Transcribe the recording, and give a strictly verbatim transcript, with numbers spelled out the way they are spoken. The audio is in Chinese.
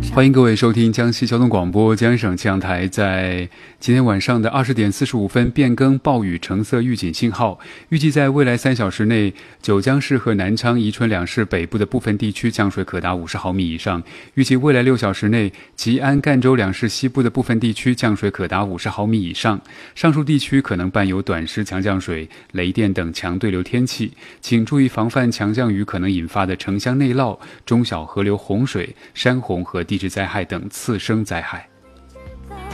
欢迎各位收听江西交通广播江省气象台在今天晚上的二十点四十五分变更暴雨橙色预警信号，预计在未来三小时内，九江市和南昌、宜春两市北部的部分地区降水可达五十毫米以上；预计未来六小时内，吉安、赣州两市西部的部分地区降水可达五十毫米以上。上述地区可能伴有短时强降水、雷电等强对流天气，请注意防范强降雨可能引发的城乡内涝、中小河流洪水、山洪和地质灾害等次生灾害。